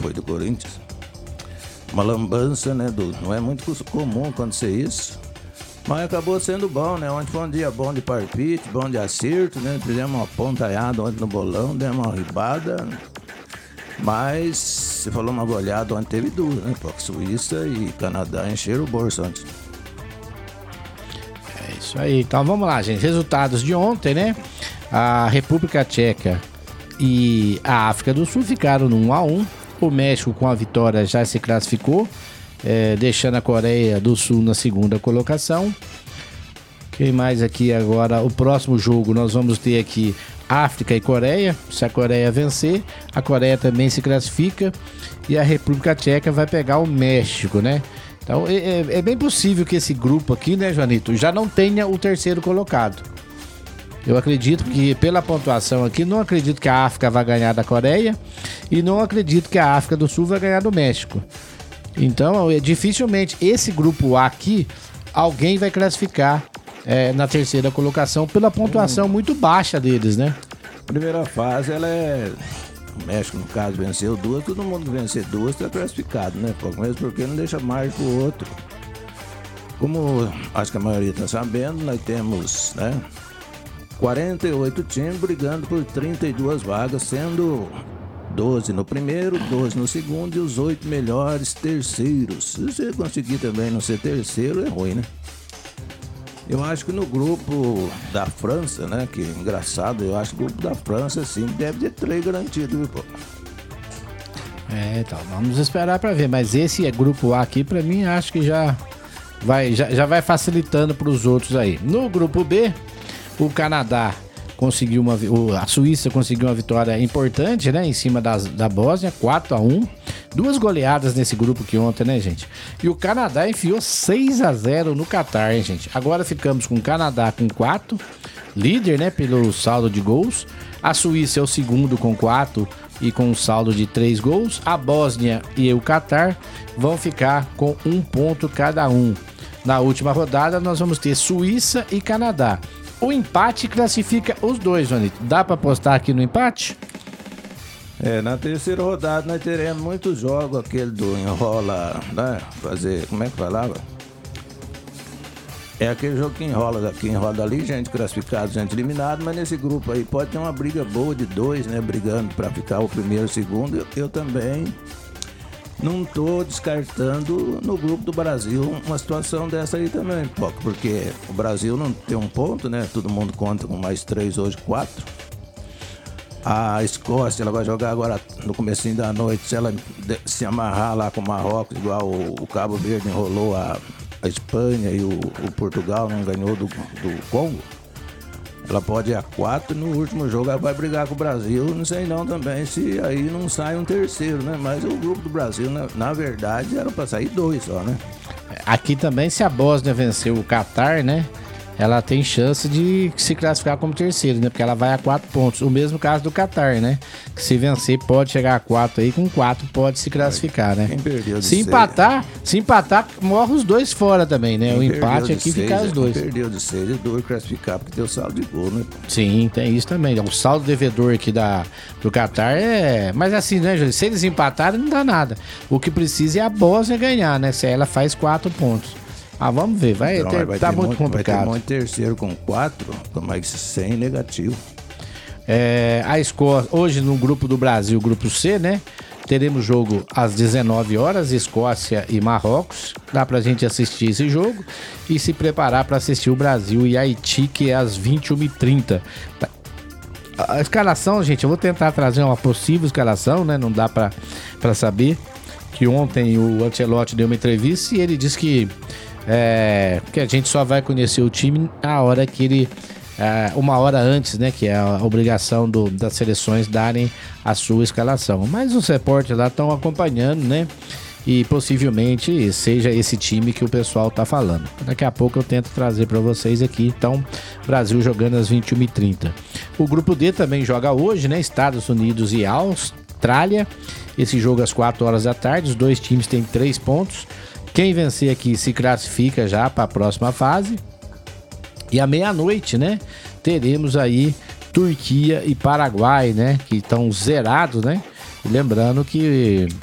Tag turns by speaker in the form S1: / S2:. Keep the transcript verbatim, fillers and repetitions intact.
S1: foi do Corinthians. Uma lambança, né? Do, não é muito comum acontecer isso. Mas acabou sendo bom, né? Ontem foi um dia bom de palpite, bom de acerto, né? Fizemos uma pontaiada ontem no bolão, demos uma ribada. Mas, você falou uma goleada, ontem teve duas, né? Porque Suíça e Canadá encheram o bolso antes.
S2: É isso aí. Então vamos lá, gente. Resultados de ontem, né? A República Tcheca e a África do Sul ficaram no um a um. O México, com a vitória, já se classificou, é, deixando a Coreia do Sul na segunda colocação. Quem mais aqui agora? O próximo jogo nós vamos ter aqui África e Coreia. Se a Coreia vencer, a Coreia também se classifica e a República Tcheca vai pegar o México, né? Então é, é bem possível que esse grupo aqui, né, Joanito, já não tenha o terceiro colocado. Eu acredito que, pela pontuação aqui, não acredito que a África vai ganhar da Coreia e não acredito que a África do Sul vai ganhar do México. Então, dificilmente esse grupo A aqui, alguém vai classificar é, na terceira colocação pela pontuação muito baixa deles, né?
S1: Primeira fase, ela é... O México, no caso, venceu duas, todo mundo vencer duas está classificado, né? Mesmo porque não deixa margem pro outro. Como acho que a maioria está sabendo, nós temos, né, quarenta e oito times brigando por trinta e duas vagas, sendo doze no primeiro, doze no segundo e os oito melhores terceiros. Se você conseguir também não ser terceiro, é ruim, né? Eu acho que no grupo da França, né, que é engraçado, eu acho que o grupo da França, sim, deve ter três garantidos, viu, pô?
S2: É, então, vamos esperar pra ver, mas esse é grupo A aqui, pra mim, acho que já vai, já, já vai facilitando pros outros aí. No grupo B, o Canadá conseguiu uma, a Suíça conseguiu uma vitória importante, né, em cima das, da Bósnia, quatro a um. Duas goleadas nesse grupo que ontem, né, gente? E o Canadá enfiou seis a zero no Catar, hein, gente? Agora ficamos com o Canadá com quatro, líder, né, pelo saldo de gols. A Suíça é o segundo com quatro e com um saldo de três gols. A Bósnia e o Catar vão ficar com um ponto cada um. Na última rodada, nós vamos ter Suíça e Canadá. O empate classifica os dois, Jonito. Dá pra apostar aqui no empate?
S1: É, na terceira rodada nós teremos muitos jogos, aquele do enrola, né? Fazer, como é que falava? É aquele jogo que enrola daqui, enrola dali, gente classificada, gente eliminada, mas nesse grupo aí pode ter uma briga boa de dois, né? Brigando pra ficar o primeiro e o segundo. Eu, eu também não tô descartando no grupo do Brasil uma situação dessa aí também, porque o Brasil não tem um ponto, né? Todo mundo conta com mais três hoje, quatro. A Escócia, ela vai jogar agora no comecinho da noite. Se ela se amarrar lá com o Marrocos, igual o, o Cabo Verde enrolou a, a Espanha e o, o Portugal não ganhou do, do Congo, ela pode ir a quatro. No último jogo ela vai brigar com o Brasil. Não sei não também se aí não sai um terceiro, né? Mas o grupo do Brasil, na, na verdade, era pra sair dois só, né?
S2: Aqui também, se a Bósnia vencer o Catar, né, ela tem chance de se classificar como terceiro, né? Porque ela vai a quatro pontos. O mesmo caso do Catar, né? Que se vencer pode chegar a quatro aí, com quatro pode se classificar, né?
S1: Quem perdeu de
S2: se empatar, se empatar, morre os dois fora também, né? Quem o empate aqui fica os dois.
S1: Quem perdeu de seis e dois classificar porque tem o saldo de gol, né?
S2: Sim, tem isso também. O saldo devedor aqui da, do Catar é... Mas assim, né, Júlio? Se eles empatarem, não dá nada. O que precisa é a Bósnia ganhar, né? Se ela faz quatro pontos. Ah, vamos ver, vai,
S1: então,
S2: ter,
S1: vai
S2: tá
S1: ter
S2: muito,
S1: muito
S2: complicado.
S1: Vai ter muito terceiro com quatro, mais sem negativo.
S2: É, a Escócia, hoje no grupo do Brasil, grupo C, né? Teremos jogo às dezenove horas, Escócia e Marrocos. Dá pra gente assistir esse jogo e se preparar para assistir o Brasil e Haiti, que é às vinte e uma e trinta. A escalação, gente, eu vou tentar trazer uma possível escalação, né? Não dá pra, pra saber. Que ontem o Ancelotti deu uma entrevista e ele disse que É, que a gente só vai conhecer o time na hora que ele, é, uma hora antes, né, que é a obrigação do, das seleções darem a sua escalação. Mas os repórteres lá estão acompanhando, né, e possivelmente seja esse time que o pessoal tá falando. Daqui a pouco eu tento trazer para vocês aqui. Então, Brasil jogando às vinte e uma e trinta. O grupo D também joga hoje, né, Estados Unidos e Austrália. Esse jogo às quatro horas da tarde. Os dois times têm três pontos. Quem vencer aqui se classifica já para a próxima fase. E à meia-noite, né, teremos aí Turquia e Paraguai, né, que estão zerados, né? E lembrando que